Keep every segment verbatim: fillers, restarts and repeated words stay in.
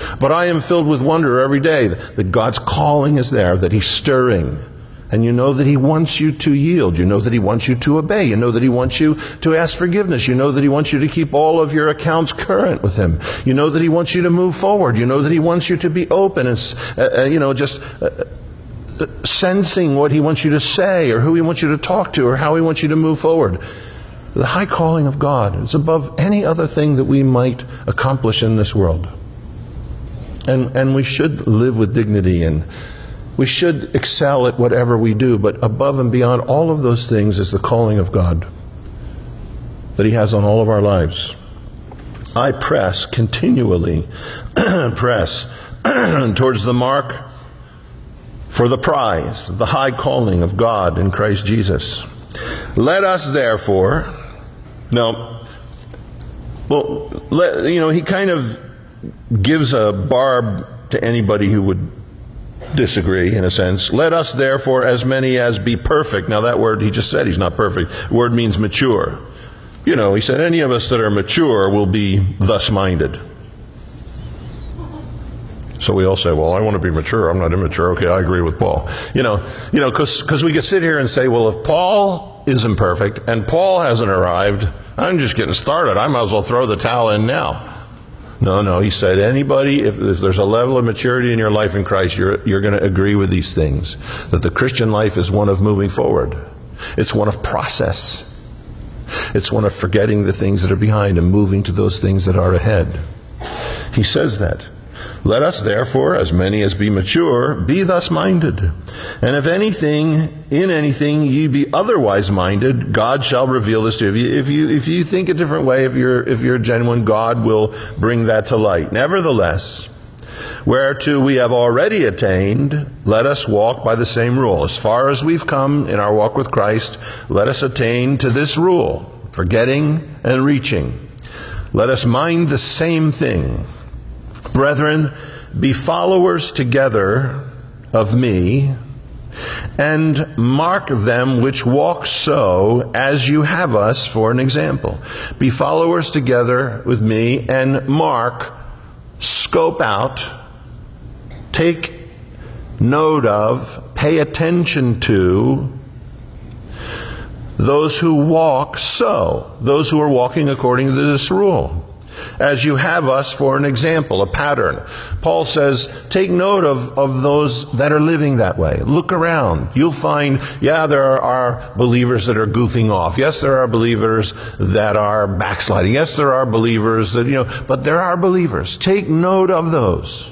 But I am filled with wonder every day that God's calling is there, that He's stirring. And you know that He wants you to yield. You know that He wants you to obey. You know that He wants you to ask forgiveness. You know that He wants you to keep all of your accounts current with Him. You know that He wants you to move forward. You know that He wants you to be open and, uh, uh, you know, just uh, uh, sensing what He wants you to say or who He wants you to talk to or how He wants you to move forward. The high calling of God is above any other thing that we might accomplish in this world. And, and we should live with dignity, and we should excel at whatever we do, but above and beyond all of those things is the calling of God that He has on all of our lives. I press continually, press towards the mark for the prize of the high calling of God in Christ Jesus. Let us therefore, now, well, let, you know, he kind of gives a barb to anybody who would disagree, in a sense. Let us therefore, as many as be perfect. Now that word, he just said he's not perfect. The word means mature. You know, he said any of us that are mature will be thus minded. So we all say, well, I want to be mature. I'm not immature. Okay, I agree with Paul. You know, you know, because because we could sit here and say, well, if Paul isn't perfect and Paul hasn't arrived, I'm just getting started. I might as well throw the towel in now. No, no, he said anybody, if, if there's a level of maturity in your life in Christ, you're, you're going to agree with these things. That the Christian life is one of moving forward. It's one of process. It's one of forgetting the things that are behind and moving to those things that are ahead. He says that. Let us therefore, as many as be mature, be thus minded. And if anything, in anything, ye be otherwise minded, God shall reveal this to you. If you, if you think a different way, if you're, if you're genuine, God will bring that to light. Nevertheless, whereto we have already attained, let us walk by the same rule. As far as we've come in our walk with Christ, let us attain to this rule, forgetting and reaching. Let us mind the same thing. Brethren, be followers together of me, and mark them which walk so as you have us for an example. Be followers together with me, and mark, scope out, take note of, pay attention to those who walk so, those who are walking according to this rule. As you have us for an example, a pattern. Paul says, take note of, of those that are living that way. Look around. You'll find, yeah, there are believers that are goofing off. Yes, there are believers that are backsliding. Yes, there are believers that, you know, but there are believers. Take note of those.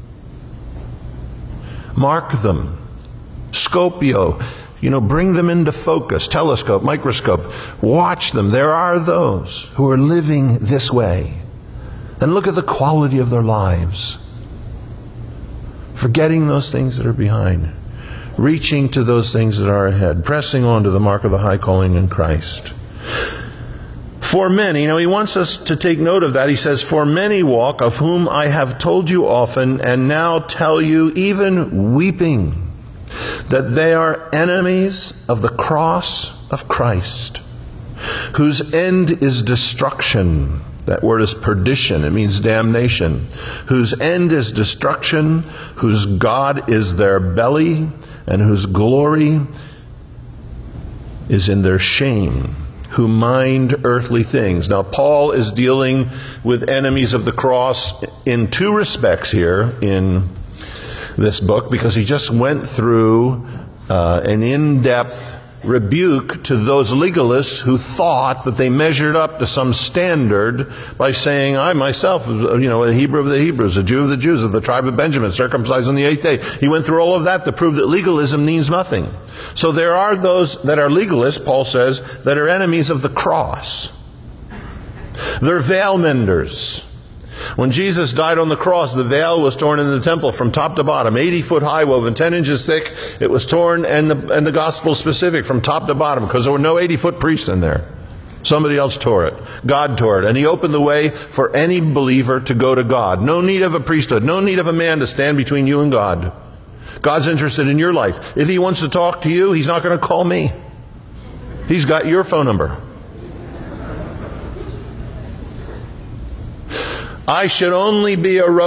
Mark them. Scopio. You know, bring them into focus, telescope, microscope. Watch them. There are those who are living this way. And look at the quality of their lives. Forgetting those things that are behind. Reaching to those things that are ahead. Pressing on to the mark of the high calling in Christ. For many, you know, he wants us to take note of that. He says, for many walk, of whom I have told you often, and now tell you, even weeping, that they are enemies of the cross of Christ, whose end is destruction. That word is perdition. It means damnation. Whose end is destruction, whose God is their belly, and whose glory is in their shame, who mind earthly things. Now, Paul is dealing with enemies of the cross in two respects here in this book, because he just went through uh, an in-depth rebuke to those legalists who thought that they measured up to some standard by saying, I myself, you know, a Hebrew of the Hebrews, a Jew of the Jews, of the tribe of Benjamin, circumcised on the eighth day. He went through all of that to prove that legalism means nothing. So there are those that are legalists, Paul says, that are enemies of the cross. They're veil menders. When Jesus died on the cross, the veil was torn in the temple from top to bottom, eighty foot high, woven ten inches thick. It was torn, and the, and the gospel specific, from top to bottom, because there were no eighty foot priests in there. Somebody else tore it. God tore it. And he opened the way for any believer to go to God. No need of a priesthood. No need of a man to stand between you and God. God's interested in your life. If he wants to talk to you, he's not going to call me. He's got your phone number. I should only be a